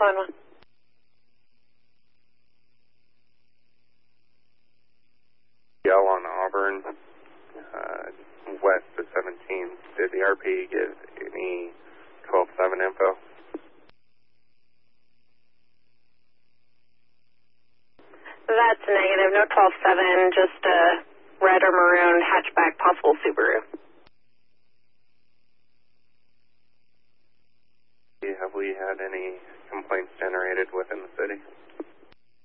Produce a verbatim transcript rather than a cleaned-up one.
one one. Yell on Auburn, uh, west of seventeen. Did the R P give any twelve seven info? That's negative. No twelve seven, just a red or maroon hatchback, possible Subaru. Have we had any complaints generated within the city?